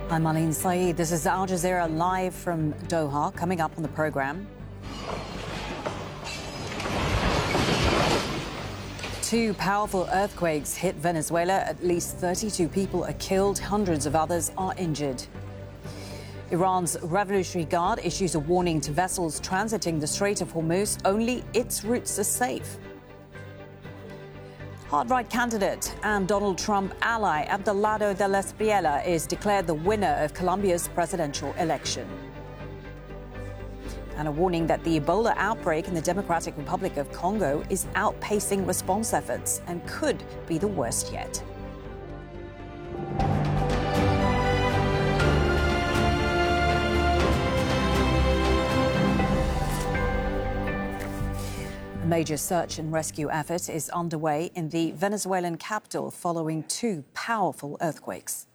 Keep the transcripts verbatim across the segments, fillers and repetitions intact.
I'm Marlene Saeed. This is Al Jazeera live from Doha. Coming up on the program, two powerful earthquakes hit Venezuela. At least thirty-two people are killed. Hundreds of others are injured. Iran's Revolutionary Guard issues a warning to vessels transiting the Strait of Hormuz. Only its routes are safe. Hard-right candidate and Donald Trump ally Abelardo del Espriella is declared the winner of Colombia's presidential election. And a warning that the Ebola outbreak in the Democratic Republic of Congo is outpacing response efforts and could be the worst yet. A major search and rescue effort is underway in the Venezuelan capital following two powerful earthquakes.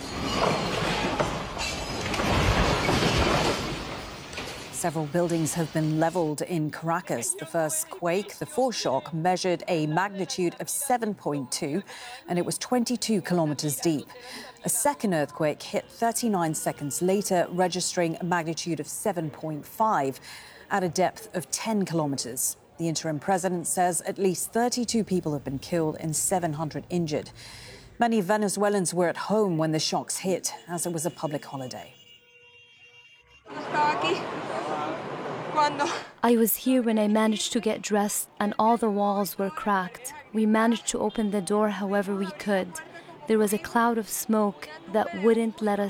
Several buildings have been leveled in Caracas. The first quake, the foreshock, measured a magnitude of seven point two, and it was twenty-two kilometers deep. A second earthquake hit thirty-nine seconds later, registering a magnitude of seven point five at a depth of ten kilometers. The interim president says at least thirty-two people have been killed and seven hundred injured. Many Venezuelans were at home when the shocks hit, as it was a public holiday. I was here when I managed to get dressed and all the walls were cracked. We managed to open the door however we could. There was a cloud of smoke that wouldn't let us